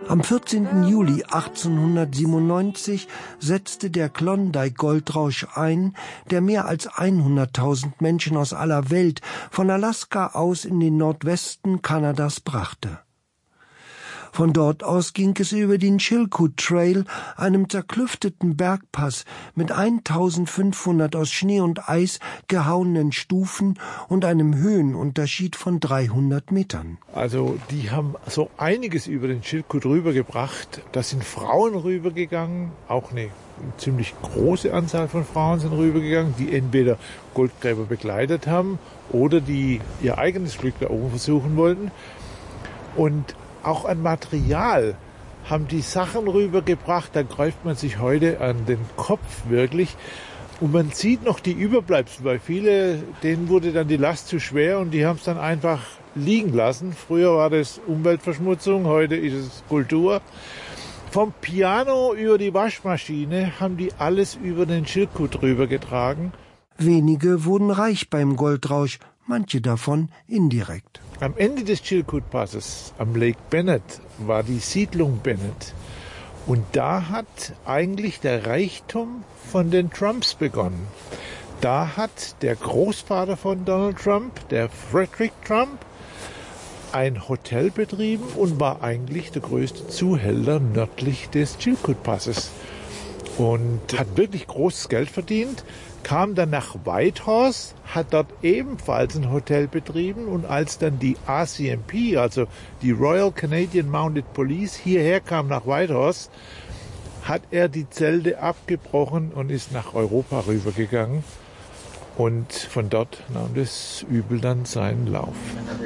Am 14. Juli 1897 setzte der Klondike-Goldrausch ein, der mehr als 100.000 Menschen aus aller Welt von Alaska aus in den Nordwesten Kanadas brachte. Von dort aus ging es über den Chilkoot Trail, einem zerklüfteten Bergpass mit 1500 aus Schnee und Eis gehauenen Stufen und einem Höhenunterschied von 300 Metern. Also die haben so einiges über den Chilkoot rübergebracht. Da sind Frauen rübergegangen, auch eine ziemlich große Anzahl von Frauen sind rübergegangen, die entweder Goldgräber begleitet haben oder die ihr eigenes Glück da oben versuchen wollten. Und auch an Material haben die Sachen rübergebracht, da greift man sich heute an den Kopf wirklich. Und man sieht noch die Überbleibsel, weil viele, denen wurde dann die Last zu schwer und die haben es dann einfach liegen lassen. Früher war das Umweltverschmutzung, heute ist es Kultur. Vom Piano über die Waschmaschine haben die alles über den Chilkoot rübergetragen. Wenige wurden reich beim Goldrausch, manche davon indirekt. Am Ende des Chilkoot-Passes, am Lake Bennett, war die Siedlung Bennett. Und da hat eigentlich der Reichtum von den Trumps begonnen. Da hat der Großvater von Donald Trump, der Frederick Trump, ein Hotel betrieben und war eigentlich der größte Zuhälter nördlich des Chilkoot-Passes. Und hat wirklich großes Geld verdient, kam dann nach Whitehorse, hat dort ebenfalls ein Hotel betrieben und als dann die RCMP, also die Royal Canadian Mounted Police, hierher kam nach Whitehorse, hat er die Zelte abgebrochen und ist nach Europa rübergegangen. Und von dort nahm das Übel dann seinen Lauf.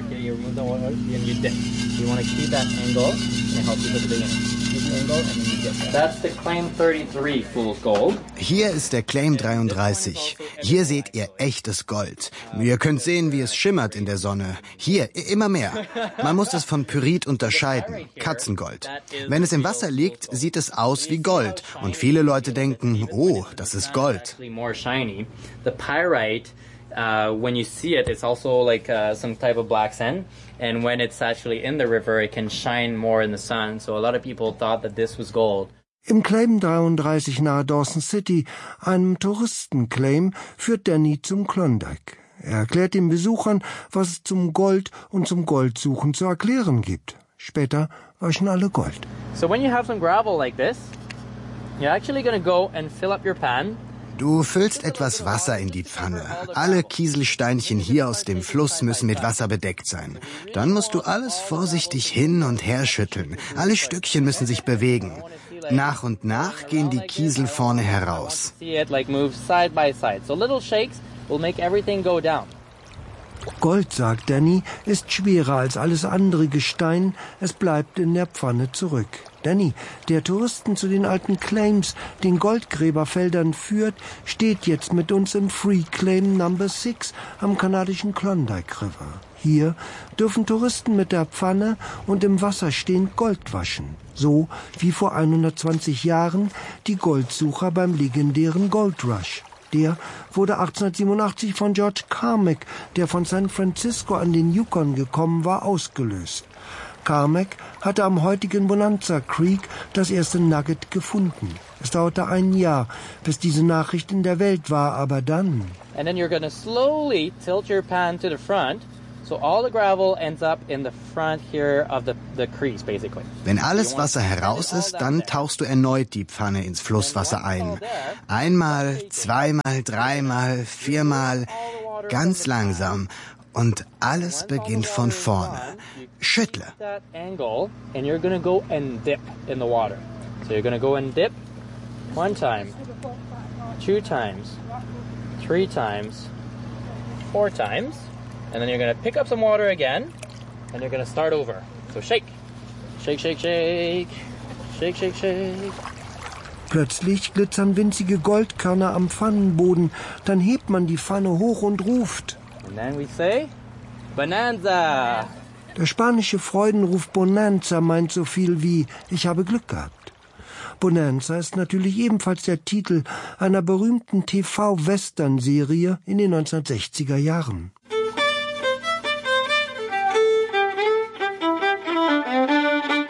Hier ist der Claim 33. Hier seht ihr echtes Gold. Ihr könnt sehen, wie es schimmert in der Sonne. Hier, immer mehr. Man muss es von Pyrit unterscheiden. Katzengold. Wenn es im Wasser liegt, sieht es aus wie Gold. Und viele Leute denken, oh, das ist Gold. When you see it, it's also like some type of black sand. And when it's actually in the river, it can shine more in the sun. So a lot of people thought that this was gold. Im Claim 33 nahe Dawson City, einem Touristenclaim, führt Danny zum Klondike. Er erklärt den Besuchern, was es zum Gold und zum Goldsuchen zu erklären gibt. Später waschen alle Gold. So when you have some gravel like this, you're actually going to go and fill up your pan. Du füllst etwas Wasser in die Pfanne. Alle Kieselsteinchen hier aus dem Fluss müssen mit Wasser bedeckt sein. Dann musst du alles vorsichtig hin und her schütteln. Alle Stückchen müssen sich bewegen. Nach und nach gehen die Kiesel vorne heraus. Gold, sagt Danny, ist schwerer als alles andere Gestein. Es bleibt in der Pfanne zurück. Danny, der Touristen zu den alten Claims, den Goldgräberfeldern führt, steht jetzt mit uns im Free Claim Number 6 am kanadischen Klondike River. Hier dürfen Touristen mit der Pfanne und im Wasser stehend Gold waschen. So wie vor 120 Jahren die Goldsucher beim legendären Gold Rush. Der wurde 1887 von George Carmack, der von San Francisco an den Yukon gekommen war, ausgelöst. Carmack hatte am heutigen Bonanza Creek das erste Nugget gefunden. Es dauerte ein Jahr, bis diese Nachricht in der Welt war, aber dann... And then you're going to slowly tilt your pan to the front, so all the gravel ends up in the front here of the crease, basically. Wenn alles Wasser heraus ist, dann tauchst du erneut die Pfanne ins Flusswasser ein. Einmal, zweimal, dreimal, viermal, ganz langsam. Und alles beginnt von vorne. Schüttle. And you're going to go and dip in the water. So you're going to go and dip 1 time, 2 times, 3 times, 4 times, and then you're going to pick up some water again, and you're going to start over. So shake, shake, shake, shake, shake, shake, shake. Plötzlich glitzern winzige Goldkörner am Pfannenboden. Dann hebt man die Pfanne hoch und ruft. And then we say, Bonanza! Der spanische Freudenruf Bonanza meint so viel wie ich habe Glück gehabt. Bonanza ist natürlich ebenfalls der Titel einer berühmten TV-Western-Serie in den 1960er Jahren. This is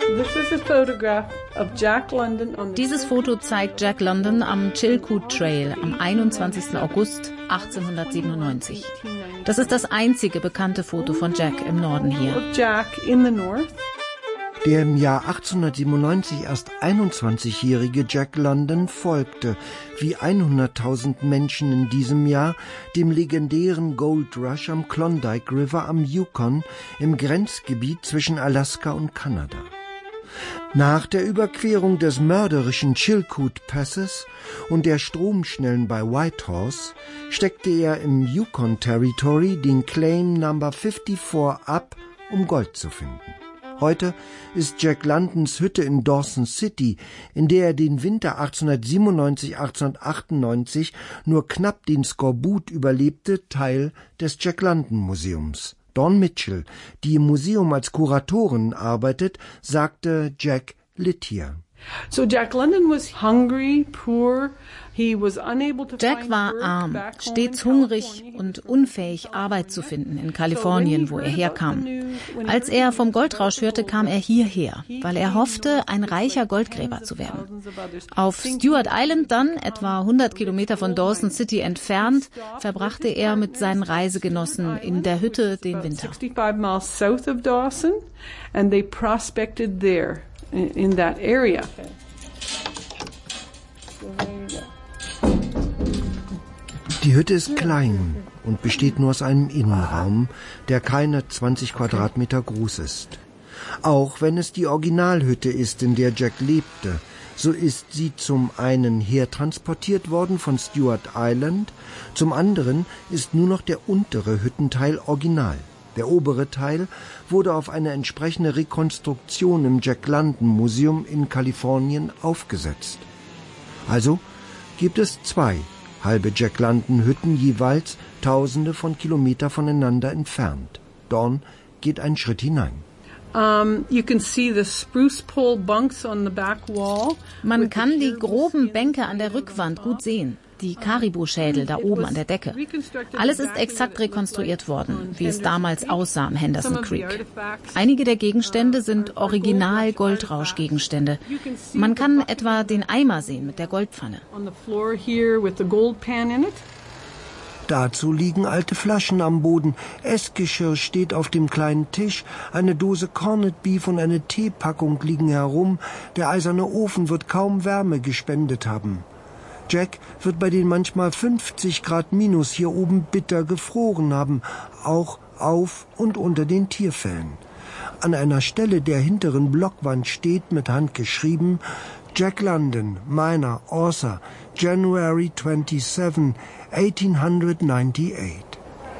Dieses Foto zeigt Jack London am Chilkoot Trail am 21. August 1897. Das ist das einzige bekannte Foto von Jack im Norden hier. Der im Jahr 1897 erst 21-jährige Jack London folgte, wie 100.000 Menschen in diesem Jahr, dem legendären Gold Rush am Klondike River am Yukon im Grenzgebiet zwischen Alaska und Kanada. Nach der Überquerung des mörderischen Chilkoot Passes und der Stromschnellen bei Whitehorse steckte er im Yukon Territory den Claim Number 54 ab, um Gold zu finden. Heute ist Jack Londons Hütte in Dawson City, in der er den Winter 1897/1898 nur knapp den Skorbut überlebte, Teil des Jack London Museums. Dawn Mitchell, die im Museum als Kuratorin arbeitet, sagte, Jack litt hier. Jack war arm, stets hungrig und unfähig, Arbeit zu finden in Kalifornien, wo er herkam. Als er vom Goldrausch hörte, kam er hierher, weil er hoffte, ein reicher Goldgräber zu werden. Auf Stewart Island dann, etwa 100 Kilometer von Dawson City entfernt, verbrachte er mit seinen Reisegenossen in der Hütte den Winter. In that area. Die Hütte ist klein und besteht nur aus einem Innenraum, der keine 20 Quadratmeter groß ist. Auch wenn es die Originalhütte ist, in der Jack lebte, so ist sie zum einen hertransportiert worden von Stewart Island, zum anderen ist nur noch der untere Hüttenteil original. Der obere Teil wurde auf eine entsprechende Rekonstruktion im Jack London Museum in Kalifornien aufgesetzt. Also gibt es 2 halbe Jack London Hütten, jeweils Tausende von Kilometern voneinander entfernt. Dawn geht einen Schritt hinein. Man kann die groben Bänke an der Rückwand gut sehen. Die Karibu-Schädel da oben an der Decke. Alles ist exakt rekonstruiert worden, wie es damals aussah am Henderson Creek. Einige der Gegenstände sind Original-Goldrausch-Gegenstände. Man kann etwa den Eimer sehen mit der Goldpfanne. Dazu liegen alte Flaschen am Boden, Essgeschirr steht auf dem kleinen Tisch, eine Dose Corned Beef und eine Teepackung liegen herum, der eiserne Ofen wird kaum Wärme gespendet haben. Jack wird bei den manchmal 50 Grad minus hier oben bitter gefroren haben, auch auf und unter den Tierfellen. An einer Stelle der hinteren Blockwand steht mit Hand geschrieben: Jack London, Miner, Author, January 27, 1898.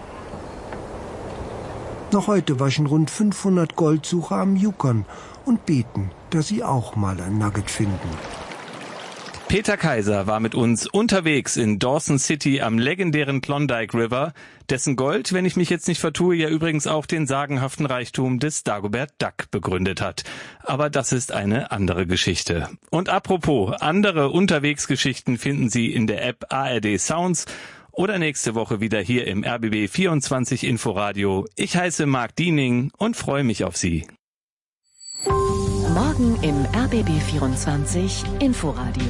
Noch heute waschen rund 500 Goldsucher am Yukon und beten, dass sie auch mal ein Nugget finden. Peter Kaiser war mit uns unterwegs in Dawson City am legendären Klondike River, dessen Gold, wenn ich mich jetzt nicht vertue, ja übrigens auch den sagenhaften Reichtum des Dagobert Duck begründet hat. Aber das ist eine andere Geschichte. Und apropos, andere Unterwegsgeschichten finden Sie in der App ARD Sounds oder nächste Woche wieder hier im RBB 24 Inforadio. Ich heiße Marc Diening und freue mich auf Sie. Morgen im RBB 24 Inforadio.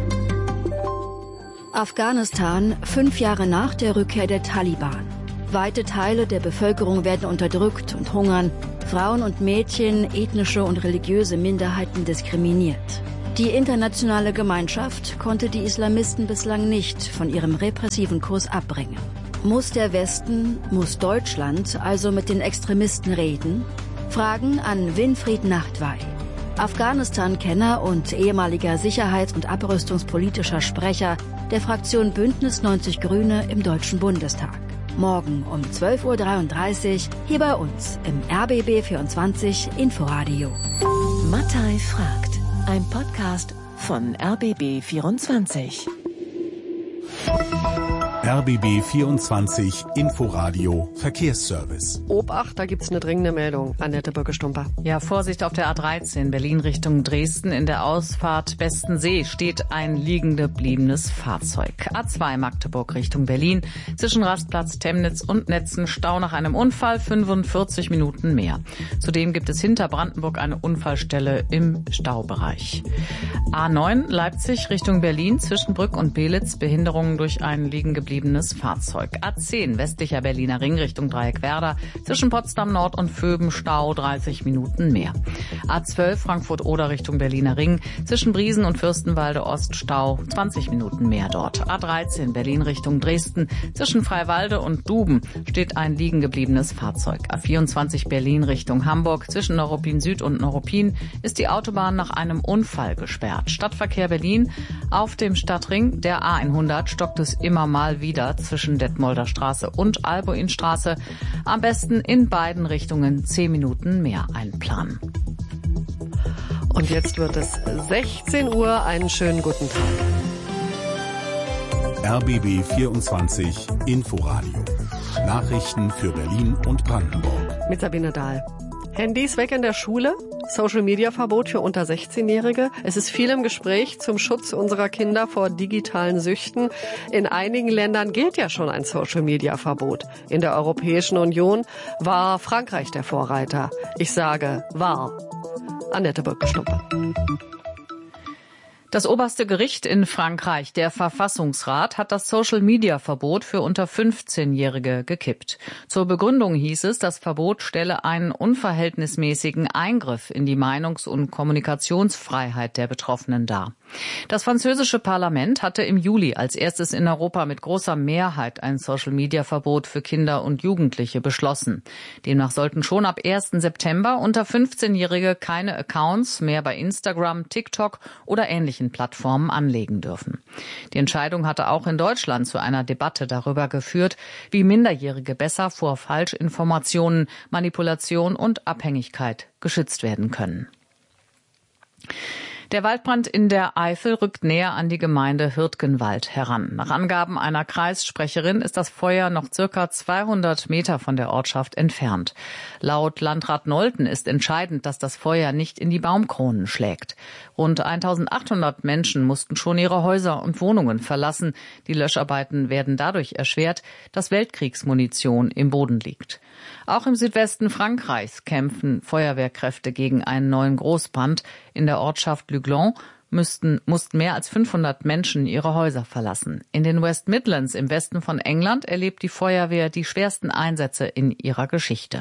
Afghanistan, 5 Jahre nach der Rückkehr der Taliban. Weite Teile der Bevölkerung werden unterdrückt und hungern. Frauen und Mädchen, ethnische und religiöse Minderheiten diskriminiert. Die internationale Gemeinschaft konnte die Islamisten bislang nicht von ihrem repressiven Kurs abbringen. Muss der Westen, muss Deutschland also mit den Extremisten reden? Fragen an Winfried Nachtwey, Afghanistan-Kenner und ehemaliger Sicherheits- und abrüstungspolitischer Sprecher der Fraktion Bündnis 90 Grüne im Deutschen Bundestag. Morgen um 12.33 Uhr hier bei uns im RBB 24 Inforadio. Mattei fragt, ein Podcast von RBB 24. RBB 24 Inforadio Verkehrsservice. Obacht, da gibt's eine dringende Meldung. Annette Bürger-Stumper. Ja, Vorsicht auf der A13 Berlin Richtung Dresden. In der Ausfahrt Bestensee steht ein liegen gebliebenes Fahrzeug. A2 Magdeburg Richtung Berlin. Zwischen Rastplatz Temnitz und Netzen Stau nach einem Unfall, 45 Minuten mehr. Zudem gibt es hinter Brandenburg eine Unfallstelle im Staubereich. A9 Leipzig Richtung Berlin. Zwischen Brück und Belitz Behinderungen durch ein liegen gebliebenes Fahrzeug. A10 westlicher Berliner Ring Richtung Dreieck-Werder. Zwischen Potsdam Nord und Vöben Stau 30 Minuten mehr. A12 Frankfurt-Oder Richtung Berliner Ring. Zwischen Briesen und Fürstenwalde Ost Stau 20 Minuten mehr dort. A13 Berlin Richtung Dresden. Zwischen Freiwalde und Duben steht ein liegen gebliebenes Fahrzeug. A24 Berlin Richtung Hamburg. Zwischen Neuruppin Süd und Neuruppin ist die Autobahn nach einem Unfall gesperrt. Stadtverkehr Berlin auf dem Stadtring der A100 stockt es immer mal wieder zwischen Detmolder Straße und Albuinstraße. Am besten in beiden Richtungen 10 Minuten mehr einplanen. Und jetzt wird es 16 Uhr. Einen schönen guten Tag. RBB 24 Inforadio. Nachrichten für Berlin und Brandenburg. Mit Sabine Dahl. Handys weg in der Schule, Social-Media-Verbot für unter 16-Jährige. Es ist viel im Gespräch zum Schutz unserer Kinder vor digitalen Süchten. In einigen Ländern gilt ja schon ein Social-Media-Verbot. In der Europäischen Union war Frankreich der Vorreiter. Ich sage, war. Annette Bürger-Stumper. Das oberste Gericht in Frankreich, der Verfassungsrat, hat das Social-Media-Verbot für unter 15-Jährige gekippt. Zur Begründung hieß es, das Verbot stelle einen unverhältnismäßigen Eingriff in die Meinungs- und Kommunikationsfreiheit der Betroffenen dar. Das französische Parlament hatte im Juli als erstes in Europa mit großer Mehrheit ein Social-Media-Verbot für Kinder und Jugendliche beschlossen. Demnach sollten schon ab 1. September unter 15-Jährige keine Accounts mehr bei Instagram, TikTok oder ähnlichen Plattformen anlegen dürfen. Die Entscheidung hatte auch in Deutschland zu einer Debatte darüber geführt, wie Minderjährige besser vor Falschinformationen, Manipulation und Abhängigkeit geschützt werden können. Der Waldbrand in der Eifel rückt näher an die Gemeinde Hürtgenwald heran. Nach Angaben einer Kreissprecherin ist das Feuer noch circa 200 Meter von der Ortschaft entfernt. Laut Landrat Nolten ist entscheidend, dass das Feuer nicht in die Baumkronen schlägt. Rund 1800 Menschen mussten schon ihre Häuser und Wohnungen verlassen. Die Löscharbeiten werden dadurch erschwert, dass Weltkriegsmunition im Boden liegt. Auch im Südwesten Frankreichs kämpfen Feuerwehrkräfte gegen einen neuen Großbrand. In der Ortschaft Luglon mussten mehr als 500 Menschen ihre Häuser verlassen. In den West Midlands im Westen von England erlebt die Feuerwehr die schwersten Einsätze in ihrer Geschichte.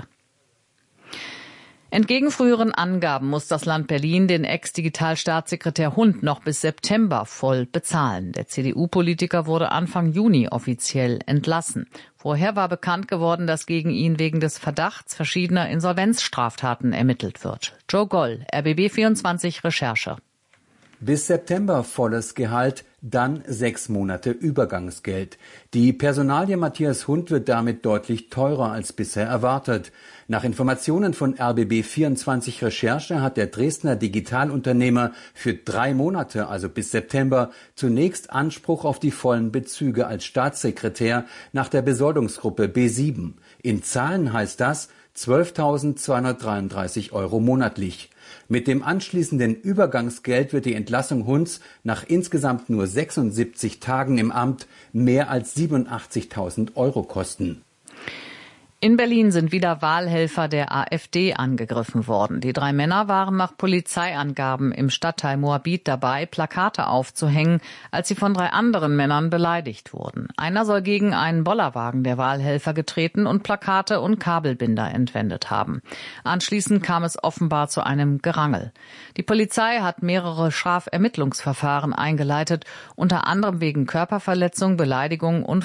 Entgegen früheren Angaben muss das Land Berlin den Ex-Digitalstaatssekretär Hund noch bis September voll bezahlen. Der CDU-Politiker wurde Anfang Juni offiziell entlassen. Vorher war bekannt geworden, dass gegen ihn wegen des Verdachts verschiedener Insolvenzstraftaten ermittelt wird. Joe Goll, RBB 24 Recherche. Bis September volles Gehalt, dann 6 Monate Übergangsgeld. Die Personalie Matthias Hund wird damit deutlich teurer als bisher erwartet. Nach Informationen von RBB 24 Recherche hat der Dresdner Digitalunternehmer für 3 Monate, also bis September, zunächst Anspruch auf die vollen Bezüge als Staatssekretär nach der Besoldungsgruppe B7. In Zahlen heißt das 12.233 € monatlich. Mit dem anschließenden Übergangsgeld wird die Entlassung Hunds nach insgesamt nur 76 Tagen im Amt mehr als 87.000 € kosten. In Berlin sind wieder Wahlhelfer der AfD angegriffen worden. Die 3 Männer waren nach Polizeiangaben im Stadtteil Moabit dabei, Plakate aufzuhängen, als sie von 3 anderen Männern beleidigt wurden. Einer soll gegen einen Bollerwagen der Wahlhelfer getreten und Plakate und Kabelbinder entwendet haben. Anschließend kam es offenbar zu einem Gerangel. Die Polizei hat mehrere Strafermittlungsverfahren eingeleitet, unter anderem wegen Körperverletzung, Beleidigung und